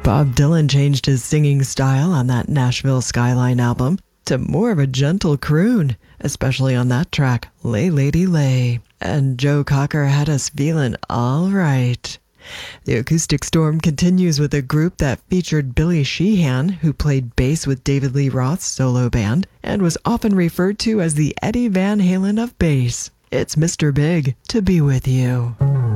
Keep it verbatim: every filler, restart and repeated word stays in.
Bob Dylan changed his singing style on that Nashville Skyline album to more of a gentle croon, especially on that track, Lay Lady Lay. And Joe Cocker had us feeling all right. The Acoustic Storm continues with a group that featured Billy Sheehan, who played bass with David Lee Roth's solo band and was often referred to as the Eddie Van Halen of bass. It's Mister Big, To Be With You.